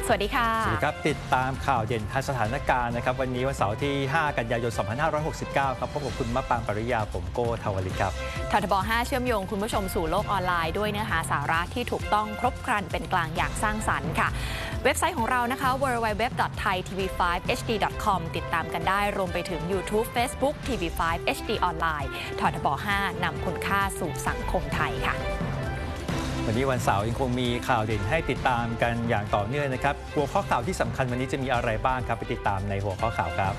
สวัสดีค่ะสวัสดีครับติดตามข่าวเด่นทันสถานการณ์นะครับวันนี้วันเสาร์ที่ 5 กันยายน 2569 ครับพบกับคุณมะปางปริยาผมโก้ทวลิครับททบ 5 เชื่อมโยงคุณผู้ชมสู่โลกออนไลน์ด้วยเนื้อหาสาระที่ถูกต้องครบครันเป็นกลางอย่างสร้างสรรค์ค่ะเว็บไซต์ของเรานะคะ www.thaitv5hd.com ติดตามกันได้รวมไปถึง YouTube Facebook TV5 HD ออนไลน์ททบ 5 นำคุณค่าสู่สังคมไทยค่ะวันนี้วันเสาร์ยังคงมีข่าวเด่นให้ติดตามกันอย่างต่อเนื่องนะครับหัวข้อข่าวที่สำคัญวันนี้จะมีอะไรบ้างครับไปติดตามในหัวข้อข่าวครับ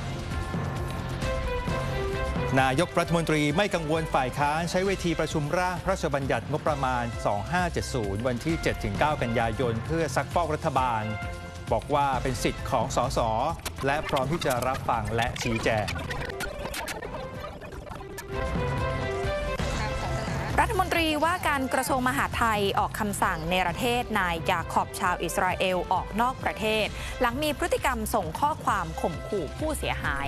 นายกรัฐมนตรีไม่กังวลฝ่ายค้านใช้เวทีประชุมร่างพระราชบัญญัติงบประมาณ 2570 วันที่ 7-9 กันยายนเพื่อซักฟอกรัฐบาลบอกว่าเป็นสิทธิ์ของสสและพร้อมที่จะรับฟังและชี้แจงรัฐมนตรีว่าการกระทรวงมหาดไทยออกคำสั่งเนรเทศนายยาคอบชาวอิสราเอลออกนอกประเทศหลังมีพฤติกรรมส่งข้อความข่มขู่ผู้เสียหาย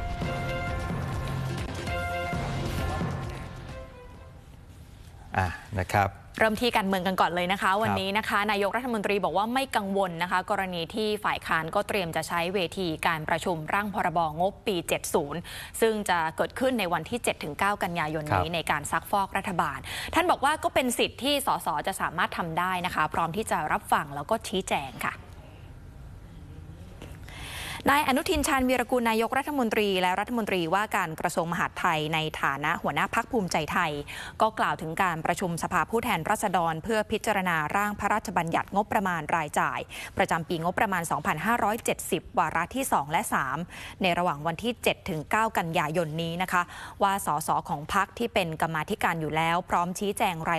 นะครับเริ่มที่การเมืองกันก่อนเลยนะคะวันนี้นะคะนายกรัฐมนตรีบอกว่าไม่กังวลนะคะกรณีที่ฝ่ายค้านก็เตรียมจะใช้เวทีการประชุมร่างพรบงบปี 70 ซึ่งจะเกิดขึ้นในวันที่ 7-9 กันยายนนี้ในการซักฟอกรัฐบาลท่านบอกว่าก็เป็นสิทธิ์ที่สสจะสามารถทำได้นะคะพร้อมที่จะรับฟังแล้วก็ชี้แจงค่ะนายอนุทินชาญวีรกูลนายกรัฐมนตรีและรัฐมนตรีว่าการกระทรวงมหาดไทยในฐานะหัวหน้าพรรคภูมิใจไทยก็กล่าวถึงการประชุมสภาผู้แทนราษฎรเพื่อพิจารณาร่างพระราชบัญญัติงบประมาณรายจ่ายประจำปีงบประมาณ 2570 วาระที่ 2 และ 3 ในระหว่างวันที่ 7-9 กันยายนนี้นะคะว่าสสของพรรคที่เป็นกรรมาธิการอยู่แล้วพร้อมชี้แจงราย